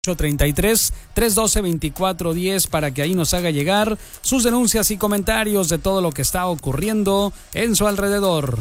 833-312-2410 para que ahí nos haga llegar sus denuncias y comentarios de todo lo que está ocurriendo en su alrededor.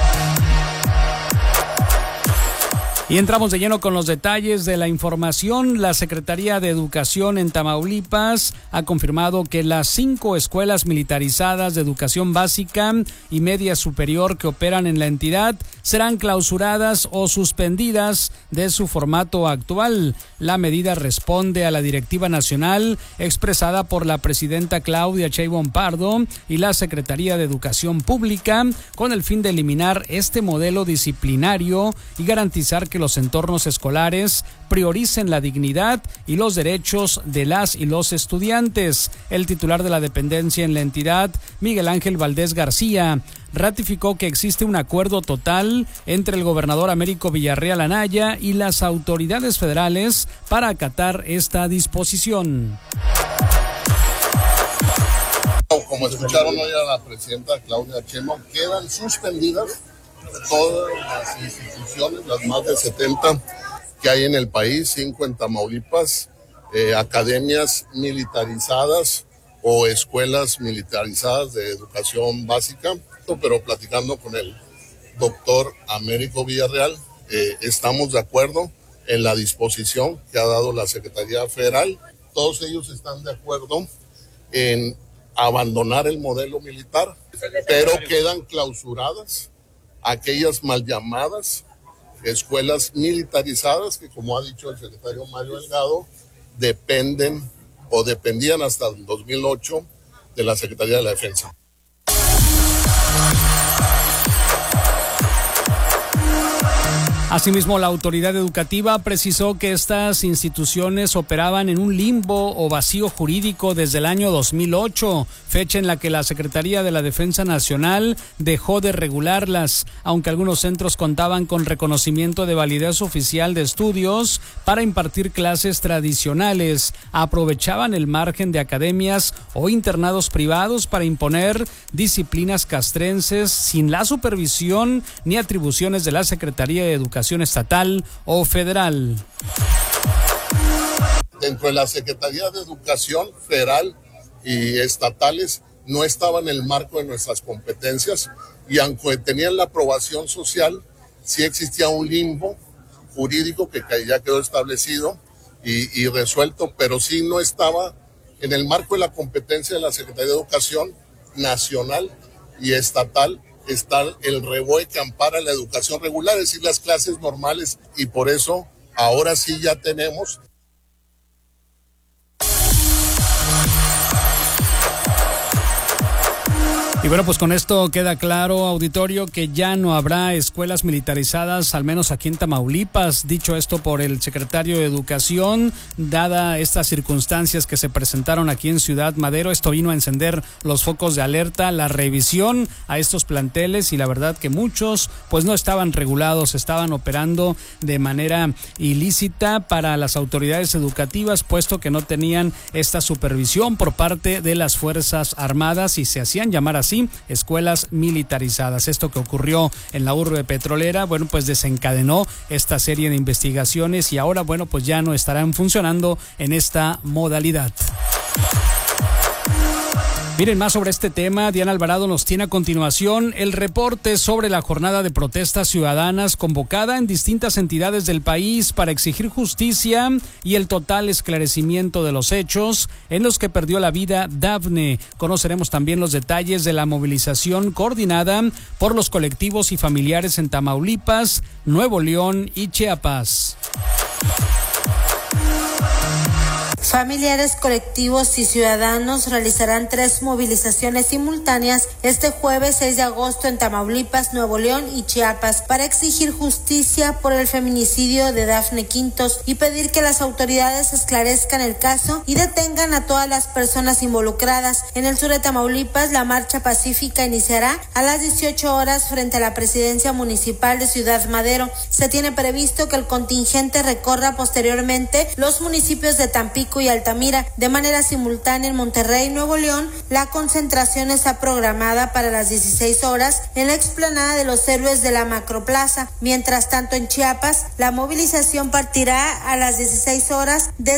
Y entramos de lleno con los detalles de la información. La Secretaría de Educación en Tamaulipas ha confirmado que las 5 escuelas militarizadas de educación básica y media superior que operan en la entidad serán clausuradas o suspendidas de su formato actual. La medida responde a la directiva nacional expresada por la presidenta Claudia Sheinbaum Pardo y la Secretaría de Educación Pública con el fin de eliminar este modelo disciplinario y garantizar que los entornos escolares prioricen la dignidad y los derechos de las y los estudiantes. El titular de la dependencia en la entidad, Miguel Ángel Valdés García, ratificó que existe un acuerdo total entre el gobernador Américo Villarreal Anaya y las autoridades federales para acatar esta disposición. Como escucharon hoy a la presidenta Claudia Sheinbaum, quedan suspendidas todas las instituciones, las más de 70 que hay en el país, 5 en Tamaulipas, academias militarizadas o escuelas militarizadas de educación básica. Pero platicando con el doctor Américo Villarreal, estamos de acuerdo en la disposición que ha dado la Secretaría Federal. Todos ellos están de acuerdo en abandonar el modelo militar, pero quedan clausuradas aquellas mal llamadas escuelas militarizadas que, como ha dicho el secretario Mario Delgado, dependen o dependían hasta el 2008 de la Secretaría de la Defensa. Asimismo, la autoridad educativa precisó que estas instituciones operaban en un limbo o vacío jurídico desde el año 2008, fecha en la que la Secretaría de la Defensa Nacional dejó de regularlas, aunque algunos centros contaban con reconocimiento de validez oficial de estudios para impartir clases tradicionales, aprovechaban el margen de academias o internados privados para imponer disciplinas castrenses sin la supervisión ni atribuciones de la Secretaría de Educación estatal o federal. Dentro de la Secretaría de Educación federal y estatales no estaba en el marco de nuestras competencias, y aunque tenían la aprobación social, sí existía un limbo jurídico que ya quedó establecido y resuelto, pero sí no estaba en el marco de la competencia de la Secretaría de Educación nacional y estatal. Está el REBOE que ampara la educación regular, es decir, las clases normales, y por eso ahora sí ya tenemos. Y bueno, pues con esto queda claro, auditorio, que ya no habrá escuelas militarizadas, al menos aquí en Tamaulipas. Dicho esto por el secretario de Educación, dada estas circunstancias que se presentaron aquí en Ciudad Madero, esto vino a encender los focos de alerta, la revisión a estos planteles, y la verdad que muchos pues no estaban regulados, estaban operando de manera ilícita para las autoridades educativas, puesto que no tenían esta supervisión por parte de las Fuerzas Armadas y se hacían llamar así escuelas militarizadas. Esto que ocurrió en la urbe petrolera, bueno, pues desencadenó esta serie de investigaciones y ahora, bueno, pues ya no estarán funcionando en esta modalidad. Miren, más sobre este tema, Diana Alvarado nos tiene a continuación el reporte sobre la jornada de protestas ciudadanas convocada en distintas entidades del país para exigir justicia y el total esclarecimiento de los hechos en los que perdió la vida Dafne. Conoceremos también los detalles de la movilización coordinada por los colectivos y familiares en Tamaulipas, Nuevo León y Chiapas. Familiares, colectivos y ciudadanos realizarán 3 movilizaciones simultáneas este jueves 6 de agosto en Tamaulipas, Nuevo León y Chiapas para exigir justicia por el feminicidio de Dafne Quintos y pedir que las autoridades esclarezcan el caso y detengan a todas las personas involucradas. En el sur de Tamaulipas, la marcha pacífica iniciará a las 18 horas frente a la presidencia municipal de Ciudad Madero. Se tiene previsto que el contingente recorra posteriormente los municipios de Tampico Tampico y Altamira. De manera simultánea en Monterrey, Nuevo León, la concentración está programada para las 16 horas en la explanada de los Héroes de la Macroplaza. Mientras tanto, en Chiapas, la movilización partirá a las 16 horas desde